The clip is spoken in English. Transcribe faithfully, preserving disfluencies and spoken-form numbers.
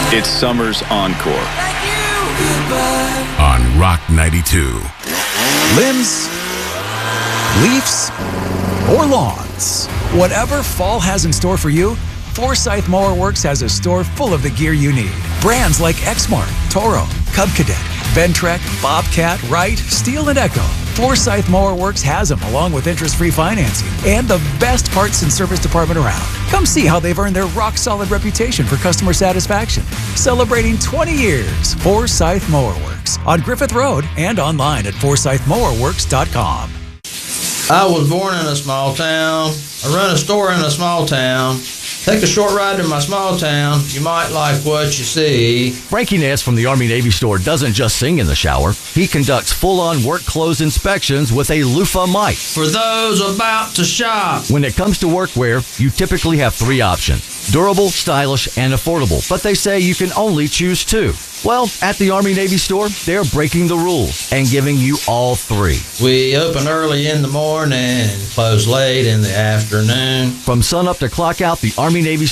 It's Summer's Encore. On Rock ninety-two. Limbs, leaves, or lawns. Whatever fall has in store for you, Forsyth Mower Works has a store full of the gear you need. Brands like Exmark, Toro, Cub Cadet, Ventrek, Bobcat, Wright, Steel, and Echo. Forsyth Mower Works has them, along with interest-free financing and the best parts and service department around. Come see how they've earned their rock-solid reputation for customer satisfaction. Celebrating twenty years, Forsyth Mower Works on Griffith Road and online at forsyth mower works dot com. I was born in a small town. I run a store in a small town. Take a short ride to my small town. You might like what you see. Frankie Ness from the Army-Navy store doesn't just sing in the shower. He conducts full-on work clothes inspections with a loofah mic. For those about to shop. When it comes to workwear, you typically have three options: durable, stylish, and affordable. But they say you can only choose two. Well, at the Army-Navy store, they're breaking the rules and giving you all three. We open early in the morning and close late in the afternoon. From sun up to clock out, the Army-Navy